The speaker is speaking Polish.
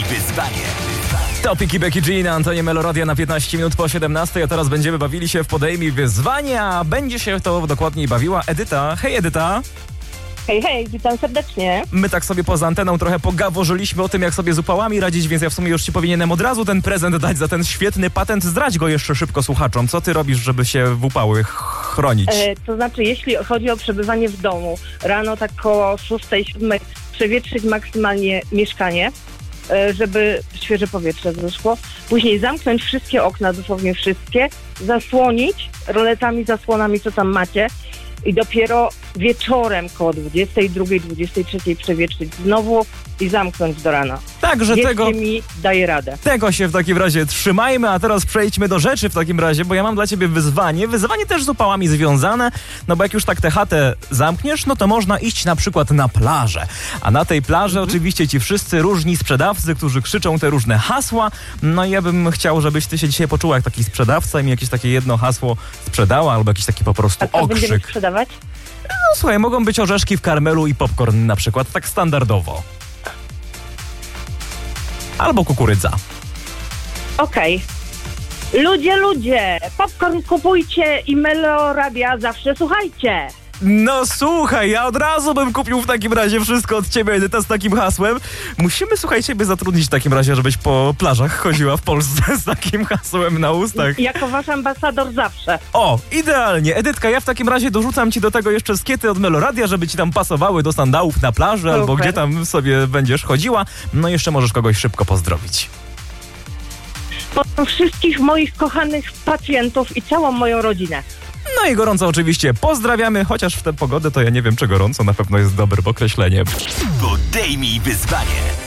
wyzwanie. Topiki Becky G na antenie Meloradia na 15 minut po 17, a teraz będziemy bawili się w Podejmij wyzwanie, a będzie się to dokładniej bawiła Edyta. Hej Edyta! Hej, witam serdecznie. My tak sobie poza anteną trochę pogaworzyliśmy o tym, jak sobie z upałami radzić, więc ja w sumie już ci powinienem od razu ten prezent dać za ten świetny patent. Zdradź go jeszcze szybko słuchaczom. Co ty robisz, żeby się w upały chronić? To znaczy, jeśli chodzi o przebywanie w domu, rano tak koło 6-7 przewietrzyć maksymalnie mieszkanie, żeby świeże powietrze zeszło. Później zamknąć wszystkie okna, dosłownie wszystkie, zasłonić roletami, zasłonami, co tam macie i dopiero wieczorem koło 22-23 przewietrzyć znowu i zamknąć do rana. Także tego mi daje radę. Tego się w takim razie trzymajmy, a teraz przejdźmy do rzeczy w takim razie, bo ja mam dla ciebie wyzwanie. Wyzwanie też z upałami związane, no bo jak już tak tę chatę zamkniesz, no to można iść na przykład na plażę. A na tej plaży oczywiście ci wszyscy różni sprzedawcy, którzy krzyczą te różne hasła. No i ja bym chciał, żebyś ty się dzisiaj poczuła jak taki sprzedawca i mi jakieś takie jedno hasło sprzedała, albo jakiś taki po prostu A co będziemy okrzyk. sprzedawać? No słuchaj, mogą być orzeszki w karmelu i popcorn na przykład, tak standardowo. Albo kukurydza. Okej. Ludzie, popcorn kupujcie i Meloradia zawsze słuchajcie. No słuchaj, ja od razu bym kupił w takim razie wszystko od ciebie, Edyta, z takim hasłem. Musimy, słuchaj, ciebie zatrudnić w takim razie, żebyś po plażach chodziła w Polsce z takim hasłem na ustach. Jako wasz ambasador zawsze. O, idealnie. Edytka, ja w takim razie dorzucam ci do tego jeszcze skiety od Meloradia, żeby ci tam pasowały do sandałów na plaży, albo gdzie tam sobie będziesz chodziła. No jeszcze możesz kogoś szybko pozdrowić. Pozdrawiam wszystkich moich kochanych pacjentów i całą moją rodzinę. No i gorąco oczywiście pozdrawiamy, chociaż w tę pogodę to ja nie wiem, czy gorąco na pewno jest dobrym określeniem. Podejmij wyzwanie.